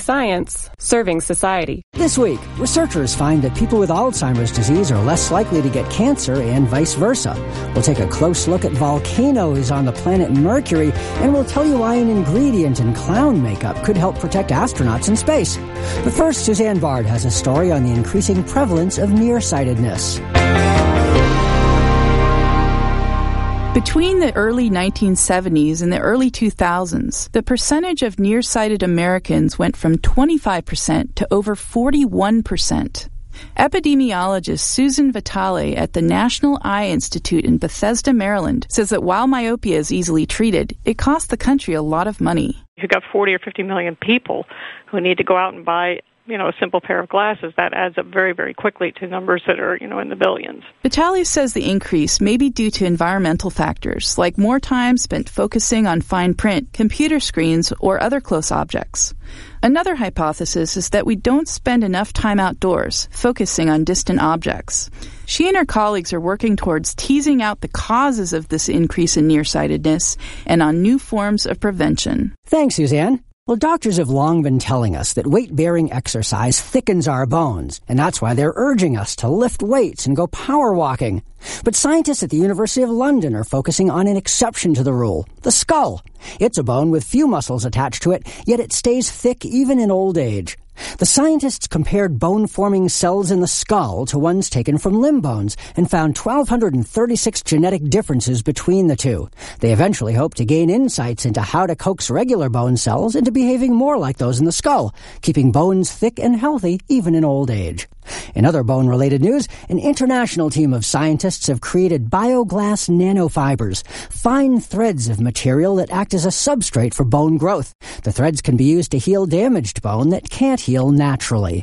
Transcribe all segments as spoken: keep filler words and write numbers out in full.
science, serving society. This week, researchers find that people with Alzheimer's disease are less likely to get cancer and vice versa. We'll take a close look at volcanoes on the planet Mercury, and we'll tell you why an ingredient in clown makeup could help protect astronauts in space. But first, Suzanne Bard has a story on the increasing prevalence of nearsightedness. Between the early nineteen seventies and the early two thousands, the percentage of nearsighted Americans went from twenty-five percent to over forty-one percent. Epidemiologist Susan Vitale at the National Eye Institute in Bethesda, Maryland, says that while myopia is easily treated, it costs the country a lot of money. You've got forty or fifty million people who need to go out and buy you know, a simple pair of glasses. That adds up very, very quickly to numbers that are, you know, in the billions. Vitale says the increase may be due to environmental factors, like more time spent focusing on fine print, computer screens, or other close objects. Another hypothesis is that we don't spend enough time outdoors, focusing on distant objects. She and her colleagues are working towards teasing out the causes of this increase in nearsightedness and on new forms of prevention. Thanks, Suzanne. Well, doctors have long been telling us that weight-bearing exercise thickens our bones, and that's why they're urging us to lift weights and go power walking. But scientists at the University of London are focusing on an exception to the rule, the skull. It's a bone with few muscles attached to it, yet it stays thick even in old age. The scientists compared bone-forming cells in the skull to ones taken from limb bones and found one thousand two hundred thirty-six genetic differences between the two. They eventually hope to gain insights into how to coax regular bone cells into behaving more like those in the skull, keeping bones thick and healthy even in old age. In other bone-related news, an international team of scientists have created bioglass nanofibers, fine threads of material that act as a substrate for bone growth. The threads can be used to heal damaged bone that can't heal naturally.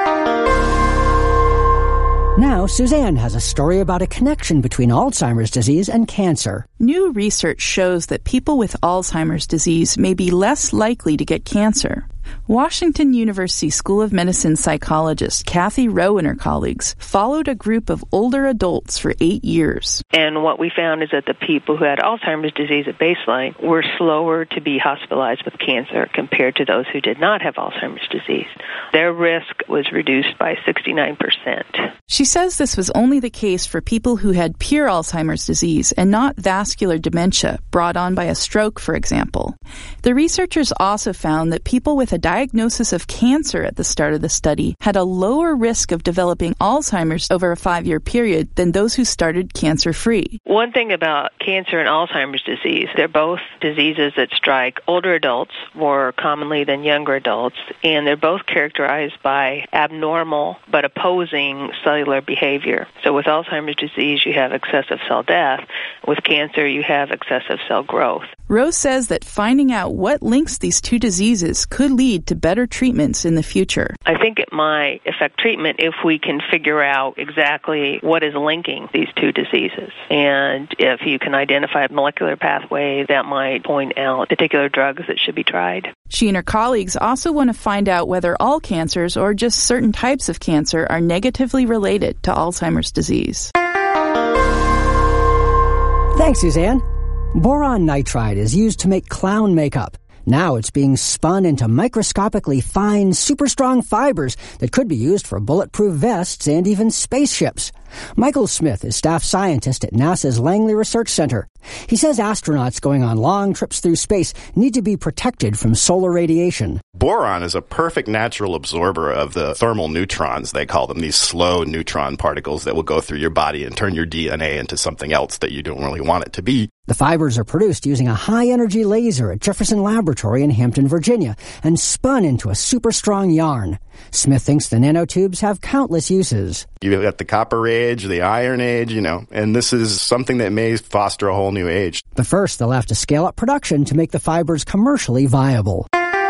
Now, Suzanne has a story about a connection between Alzheimer's disease and cancer. New research shows that people with Alzheimer's disease may be less likely to get cancer. Washington University School of Medicine psychologist Kathy Rowe and her colleagues followed a group of older adults for eight years. And what we found is that the people who had Alzheimer's disease at baseline were slower to be hospitalized with cancer compared to those who did not have Alzheimer's disease. Their risk was reduced by sixty-nine percent. She says this was only the case for people who had pure Alzheimer's disease and not vascular dementia brought on by a stroke, for example. The researchers also found that people with a diagnosis of cancer at the start of the study had a lower risk of developing Alzheimer's over a five-year period than those who started cancer-free. One thing about cancer and Alzheimer's disease, they're both diseases that strike older adults more commonly than younger adults, and they're both characterized by abnormal but opposing cellular behavior. So with Alzheimer's disease, you have excessive cell death. With cancer, you have excessive cell growth. Rose says that finding out what links these two diseases could lead to better treatments in the future. I think it might affect treatment if we can figure out exactly what is linking these two diseases. And if you can identify a molecular pathway, that might point out particular drugs that should be tried. She and her colleagues also want to find out whether all cancers or just certain types of cancer are negatively related to Alzheimer's disease. Thanks, Suzanne. Boron nitride is used to make clown makeup. Now it's being spun into microscopically fine, super strong fibers that could be used for bulletproof vests and even spaceships. Michael Smith is staff scientist at NASA's Langley Research Center. He says astronauts going on long trips through space need to be protected from solar radiation. Boron is a perfect natural absorber of the thermal neutrons, they call them, these slow neutron particles that will go through your body and turn your D N A into something else that you don't really want it to be. The fibers are produced using a high-energy laser at Jefferson Laboratory in Hampton, Virginia, and spun into a super strong yarn. Smith thinks the nanotubes have countless uses. You've got the copper age, the iron age, you know, and this is something that may foster a whole new age. But first, they'll have to scale up production to make the fibers commercially viable.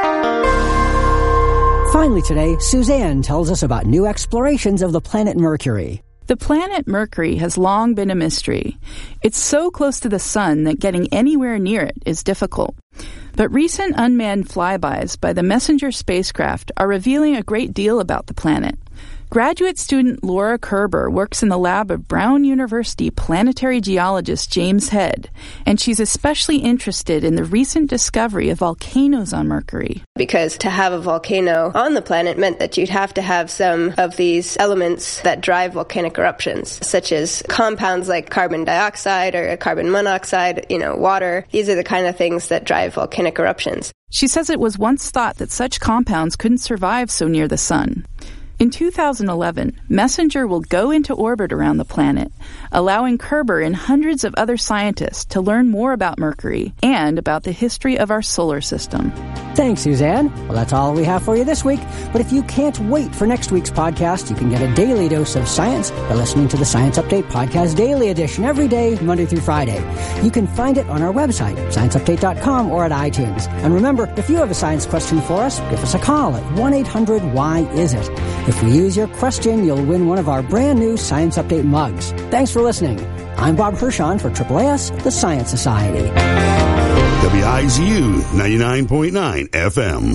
Finally today, Suzanne tells us about new explorations of the planet Mercury. The planet Mercury has long been a mystery. It's so close to the sun that getting anywhere near it is difficult. But recent unmanned flybys by the Messenger spacecraft are revealing a great deal about the planet. Graduate student Laura Kerber works in the lab of Brown University planetary geologist James Head, and she's especially interested in the recent discovery of volcanoes on Mercury. Because to have a volcano on the planet meant that you'd have to have some of these elements that drive volcanic eruptions, such as compounds like carbon dioxide or carbon monoxide, you know, water. These are the kind of things that drive volcanic eruptions. She says it was once thought that such compounds couldn't survive so near the sun. In two thousand eleven, Messenger will go into orbit around the planet, allowing Kerber and hundreds of other scientists to learn more about Mercury and about the history of our solar system. Thanks, Suzanne. Well, that's all we have for you this week. But if you can't wait for next week's podcast, you can get a daily dose of science by listening to the Science Update Podcast Daily Edition every day, Monday through Friday. You can find it on our website, science update dot com, or at iTunes. And remember, if you have a science question for us, give us a call at one eight hundred why is it. If we use your question, you'll win one of our brand new Science Update mugs. Thanks for listening. I'm Bob Hirschon for Triple A S, the Science Society. W I Z U ninety-nine point nine F M.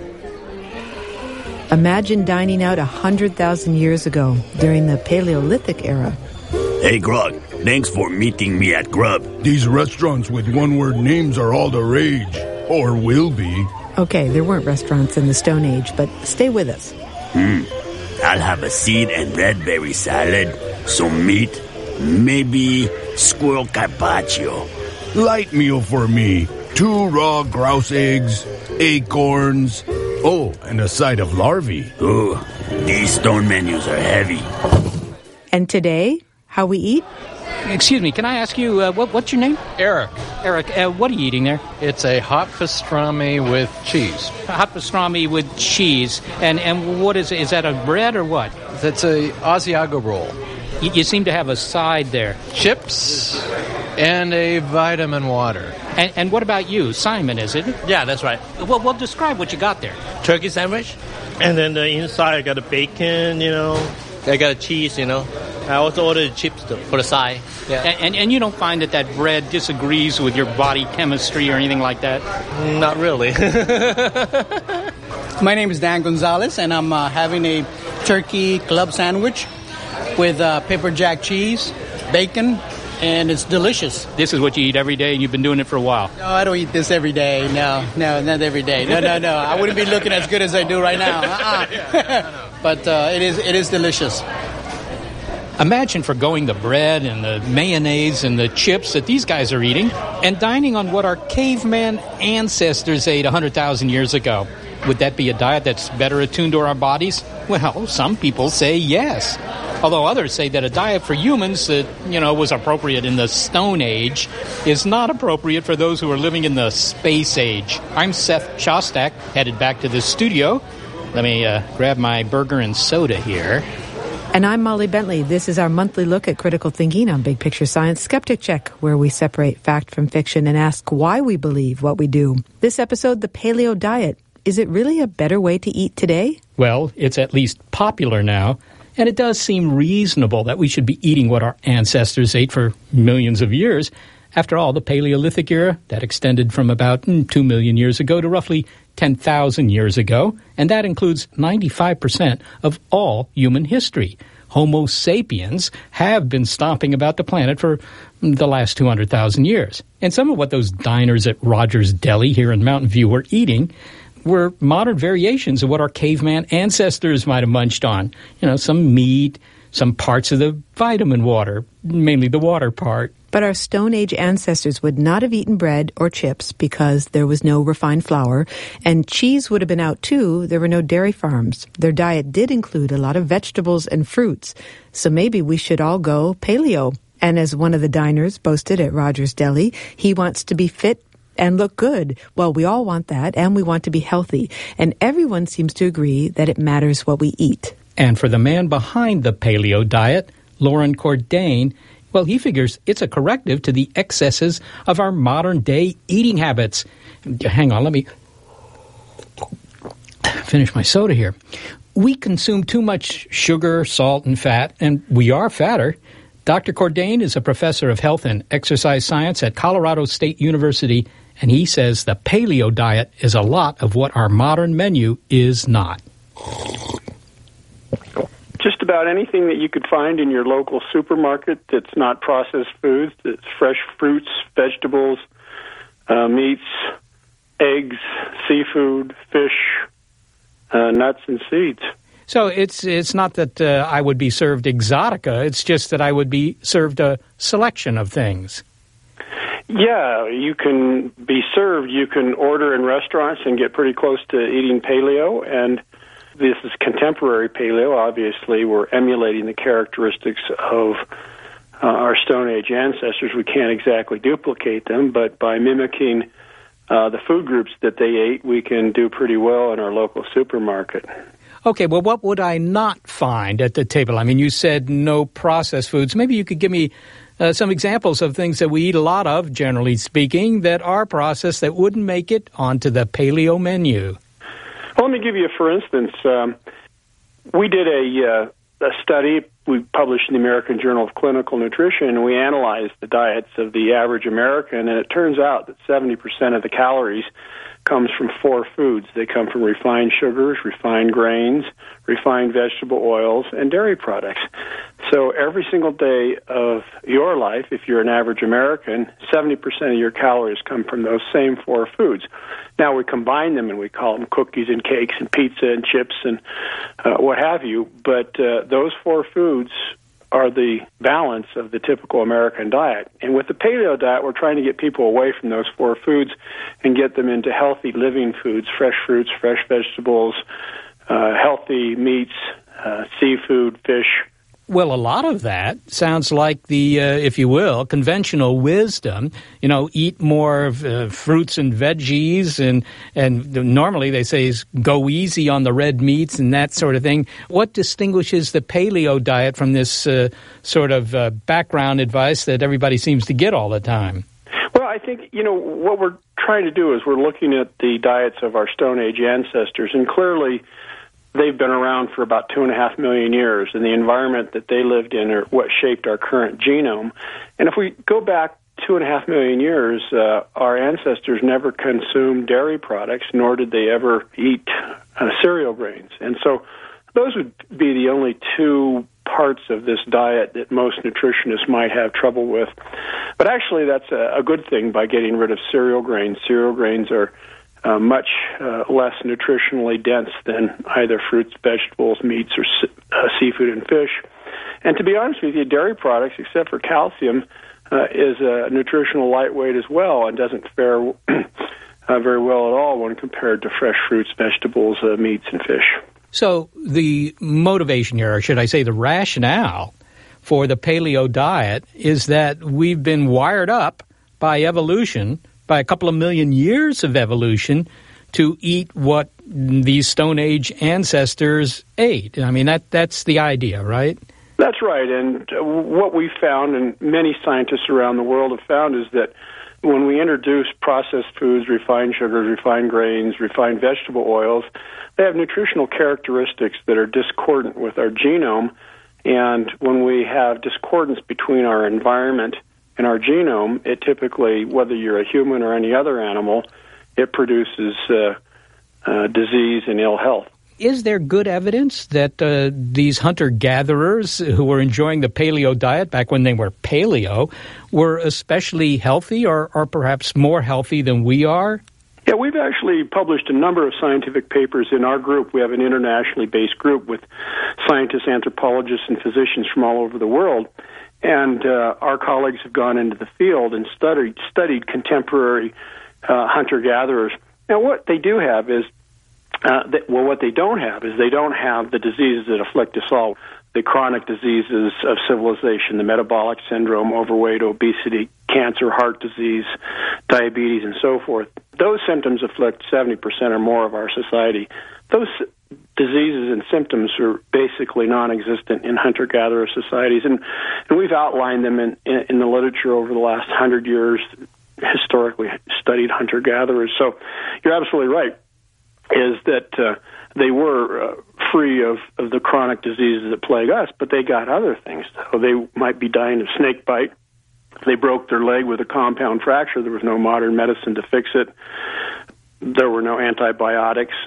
Imagine dining out one hundred thousand years ago during the Paleolithic era. Hey, Grog, thanks for meeting me at Grub. These restaurants with one-word names are all the rage. Or will be. Okay, there weren't restaurants in the Stone Age, but stay with us. Hmm. I'll have a seed and red berry salad, some meat, maybe squirrel carpaccio. Light meal for me. Two raw grouse eggs, acorns, oh, and a side of larvae. Ooh, these stone menus are heavy. And today, how we eat? Excuse me, can I ask you, uh, what, what's your name? Eric. Eric, uh, what are you eating there? It's a hot pastrami with cheese. A hot pastrami with cheese. And and what is it? Is that a bread or what? It's a Asiago roll. You, you seem to have a side there. Chips and a vitamin water. And, and what about you? Simon, is it? Yeah, that's right. Well, well, describe what you got there. Turkey sandwich. And then the inside, I got a bacon, you know. I got a cheese, you know. I also ordered chips for the side. Yeah. And, and and you don't find that that bread disagrees with your body chemistry or anything like that? Not really. My name is Dan Gonzalez, and I'm uh, having a turkey club sandwich with uh, pepper jack cheese, bacon, and it's delicious. This is what you eat every day, and you've been doing it for a while? No, I don't eat this every day. No, no, not every day. No, no, no. I wouldn't be looking as good as I do right now. Uh-uh. But uh, it is it is delicious. Imagine forgoing the bread and the mayonnaise and the chips that these guys are eating and dining on what our caveman ancestors ate one hundred thousand years ago. Would that be a diet that's better attuned to our bodies? Well, some people say yes. Although others say that a diet for humans that, you know, was appropriate in the Stone Age is not appropriate for those who are living in the Space Age. I'm Seth Shostak, headed back to the studio. Let me uh, grab my burger and soda here. And I'm Molly Bentley. This is our monthly look at critical thinking on Big Picture Science Skeptic Check, where we separate fact from fiction and ask why we believe what we do. This episode, the paleo diet. Is it really a better way to eat today? Well, it's at least popular now, and it does seem reasonable that we should be eating what our ancestors ate for millions of years. After all, the Paleolithic era, that extended from about mm, two million years ago to roughly ten thousand years ago, and that includes ninety-five percent of all human history. Homo sapiens have been stomping about the planet for the last two hundred thousand years. And some of what those diners at Rogers Deli here in Mountain View were eating were modern variations of what our caveman ancestors might have munched on. You know, some meat, some parts of the vitamin water, mainly the water part. But our Stone Age ancestors would not have eaten bread or chips because there was no refined flour, and cheese would have been out too. There were no dairy farms. Their diet did include a lot of vegetables and fruits, so maybe we should all go paleo. And as one of the diners boasted at Rogers Deli, he wants to be fit and look good. Well, we all want that, and we want to be healthy. And everyone seems to agree that it matters what we eat. And for the man behind the paleo diet, Loren Cordain, well, he figures it's a corrective to the excesses of our modern-day eating habits. Hang on, let me finish my soda here. We consume too much sugar, salt, and fat, and we are fatter. Doctor Cordain is a professor of health and exercise science at Colorado State University, and he says the paleo diet is a lot of what our modern menu is not. about anything that you could find in your local supermarket that's not processed foods. That's fresh fruits, vegetables, uh, meats, eggs, seafood, fish, uh, nuts, and seeds. So it's it's not that uh, I would be served exotica. It's just that I would be served a selection of things. Yeah, you can be served. You can order in restaurants and get pretty close to eating paleo, and this is contemporary paleo. Obviously, we're emulating the characteristics of uh, our Stone Age ancestors. We can't exactly duplicate them, but by mimicking uh, the food groups that they ate, we can do pretty well in our local supermarket. Okay, well, what would I not find at the table? I mean, you said no processed foods. Maybe you could give me uh, some examples of things that we eat a lot of, generally speaking, that are processed that wouldn't make it onto the paleo menu. Well, let me give you, for instance, um, we did a, uh, a study we published in the American Journal of Clinical Nutrition, and we analyzed the diets of the average American, and it turns out that seventy percent of the calories comes from four foods. They come from refined sugars, refined grains, refined vegetable oils, and dairy products. So every single day of your life, if you're an average American, seventy percent of your calories come from those same four foods. Now we combine them and we call them cookies and cakes and pizza and chips and uh, what have you, but uh, those four foods are the balance of the typical American diet. And with the paleo diet, we're trying to get people away from those four foods and get them into healthy living foods, fresh fruits, fresh vegetables, uh, healthy meats, uh, seafood, fish. Well, a lot of that sounds like the, uh, if you will, conventional wisdom. You know, eat more uh, fruits and veggies, and and normally they say is go easy on the red meats and that sort of thing. What distinguishes the paleo diet from this uh, sort of uh, background advice that everybody seems to get all the time? Well, I think, you know, what we're trying to do is we're looking at the diets of our Stone Age ancestors, and clearly they've been around for about two and a half million years, and the environment that they lived in are what shaped our current genome. And if we go back two and a half million years, uh, our ancestors never consumed dairy products, nor did they ever eat uh, cereal grains. And so those would be the only two parts of this diet that most nutritionists might have trouble with. But actually, that's a, a good thing by getting rid of cereal grains. Cereal grains are Uh, much uh, less nutritionally dense than either fruits, vegetables, meats, or uh, seafood and fish. And to be honest with you, dairy products, except for calcium, uh, is a nutritional lightweight as well and doesn't fare uh, very well at all when compared to fresh fruits, vegetables, uh, meats, and fish. So the motivation here, or should I say the rationale for the paleo diet, is that we've been wired up by evolution, by a couple of million years of evolution, to eat what these Stone Age ancestors ate. I mean, that that's the idea, right? That's right. And uh, what we found, and many scientists around the world have found, is that when we introduce processed foods, refined sugars, refined grains, refined vegetable oils, they have nutritional characteristics that are discordant with our genome. And when we have discordance between our environment in our genome, it typically, whether you're a human or any other animal, it produces uh, uh, disease and ill health. Is there good evidence that uh, these hunter-gatherers who were enjoying the paleo diet back when they were paleo were especially healthy, or, or perhaps more healthy than we are? Yeah, we've actually published a number of scientific papers in our group. We have an internationally based group with scientists, anthropologists, and physicians from all over the world. And uh, our colleagues have gone into the field and studied studied contemporary uh, hunter-gatherers. Now, what they do have is, uh, they, well, what they don't have is they don't have the diseases that afflict us all, the chronic diseases of civilization, the metabolic syndrome, overweight, obesity, cancer, heart disease, diabetes, and so forth. Those symptoms afflict seventy percent or more of our society. Those diseases and symptoms are basically non-existent in hunter-gatherer societies, and, and we've outlined them in, in, in the literature over the last hundred years, historically studied hunter-gatherers. So you're absolutely right, is that uh, they were uh, free of, of the chronic diseases that plague us, but they got other things. So they might be dying of snake bite. They broke their leg with a compound fracture. There was no modern medicine to fix it. There were no antibiotics, and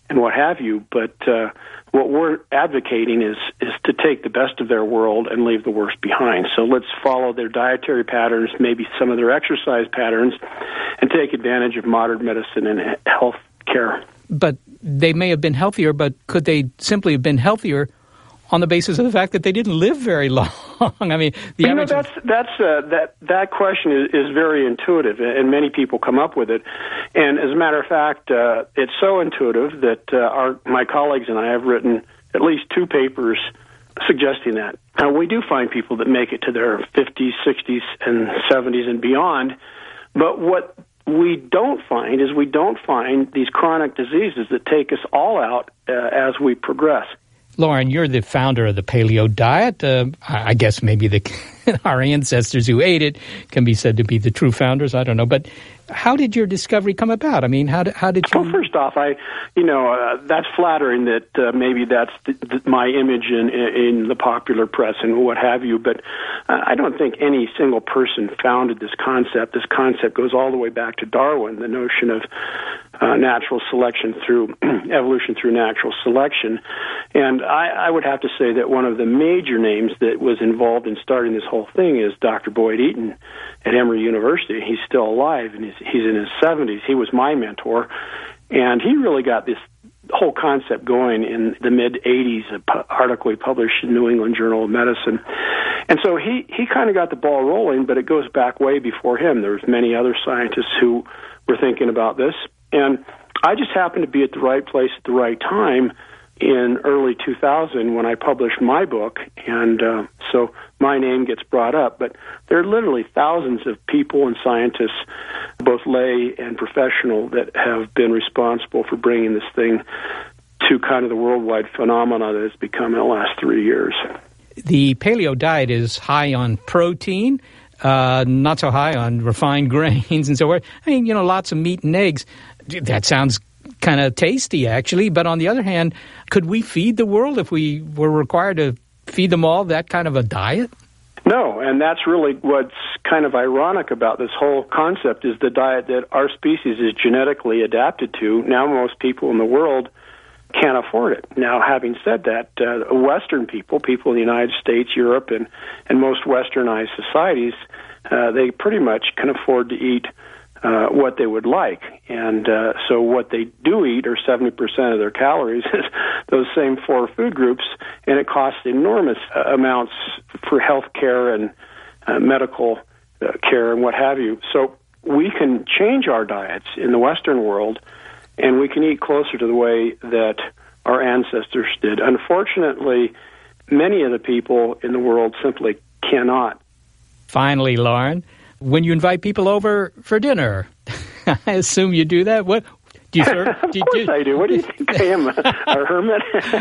and what have you. But uh, what we're advocating is is to take the best of their world and leave the worst behind. So let's follow their dietary patterns, maybe some of their exercise patterns, and take advantage of modern medicine and health care. But they may have been healthier, but could they simply have been healthier on the basis of the fact that they didn't live very long? I mean, the you know, that's that's uh, that that question is, is very intuitive, and many people come up with it. And as a matter of fact, uh, it's so intuitive that uh, our my colleagues and I have written at least two papers suggesting that. Now, we do find people that make it to their fifties, sixties, and seventies and beyond, but what we don't find is we don't find these chronic diseases that take us all out uh, as we progress. Lauren, you're the founder of the paleo diet. Uh, I guess maybe the our ancestors who ate it can be said to be the true founders. I don't know. But how did your discovery come about? I mean, how did, how did you... Well, first off, I, you know, uh, that's flattering that uh, maybe that's the, the, my image in, in the popular press and what have you. But uh, I don't think any single person founded this concept. This concept goes all the way back to Darwin, the notion of uh, natural selection through evolution through natural selection. And I, I would have to say that one of the major names that was involved in starting this whole thing is Doctor Boyd Eaton at Emory University. He's still alive, and he's, he's in his seventies. He was my mentor, and he really got this whole concept going in the mid-eighties, an article he published in New England Journal of Medicine. And so he, he kind of got the ball rolling, but it goes back way before him. There was many other scientists who were thinking about this, and I just happened to be at the right place at the right time in early two thousand when I published my book, and uh, so my name gets brought up. But there are literally thousands of people and scientists, both lay and professional, that have been responsible for bringing this thing to kind of the worldwide phenomena that it's become in the last three years. The paleo diet is high on protein, uh, not so high on refined grains and so forth. I mean, you know, lots of meat and eggs. That sounds kind of tasty, actually. But on the other hand, could we feed the world if we were required to feed them all that kind of a diet? No, and that's really what's kind of ironic about this whole concept is the diet that our species is genetically adapted to. Now most people in the world can't afford it. Now, having said that, uh, Western people, people in the United States, Europe, and, and most Westernized societies, uh, they pretty much can afford to eat Uh, what they would like. And uh, so what they do eat, or seventy percent of their calories, is those same four food groups, and it costs enormous uh, amounts for health care and uh, medical uh, care and what have you. So we can change our diets in the Western world, and we can eat closer to the way that our ancestors did. Unfortunately, many of the people in the world simply cannot. Finally, Lauren, when you invite people over for dinner, I assume you do that. What do you serve? Of do you, course do, I do. What do you think I am, a, a hermit?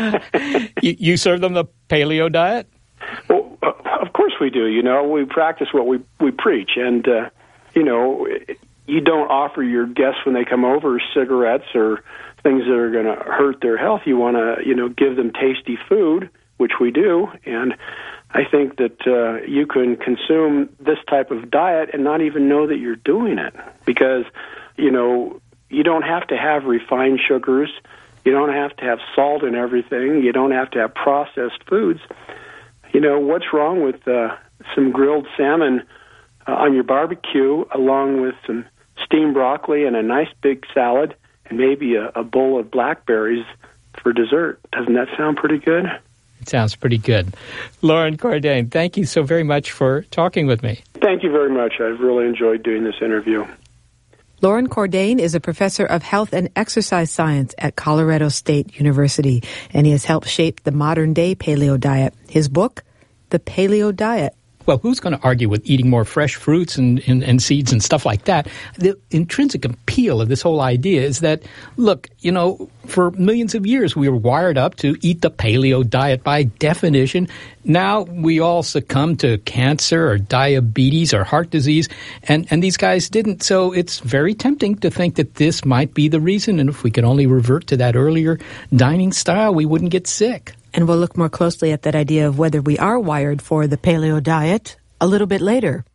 you, you serve them the paleo diet? Well, of course we do. You know, we practice what we we preach, and uh, you know, you don't offer your guests when they come over cigarettes or things that are going to hurt their health. You want to, you know, give them tasty food, which we do, and I think that uh, you can consume this type of diet and not even know that you're doing it because, you know, you don't have to have refined sugars. You don't have to have salt in everything. You don't have to have processed foods. You know, what's wrong with uh, some grilled salmon uh, on your barbecue along with some steamed broccoli and a nice big salad and maybe a, a bowl of blackberries for dessert? Doesn't that sound pretty good? It sounds pretty good. Lauren Cordain, thank you so very much for talking with me. Thank you very much. I've really enjoyed doing this interview. Lauren Cordain is a professor of health and exercise science at Colorado State University, and he has helped shape the modern-day paleo diet. His book, The Paleo Diet. Well, who's going to argue with eating more fresh fruits and, and, and seeds and stuff like that? The intrinsic appeal of this whole idea is that, look, you know, for millions of years we were wired up to eat the paleo diet by definition. Now we all succumb to cancer or diabetes or heart disease, and, and these guys didn't. So it's very tempting to think that this might be the reason, and if we could only revert to that earlier dining style, we wouldn't get sick. And we'll look more closely at that idea of whether we are wired for the paleo diet a little bit later.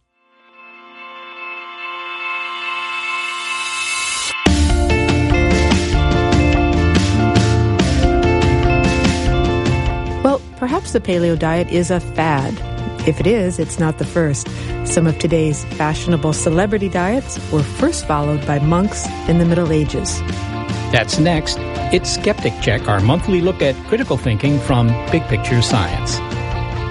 perhaps the paleo diet is a fad. If it is, it's not the first. Some of today's fashionable celebrity diets were first followed by monks in the Middle Ages. That's next. It's Skeptic Check, our monthly look at critical thinking from Big Picture Science.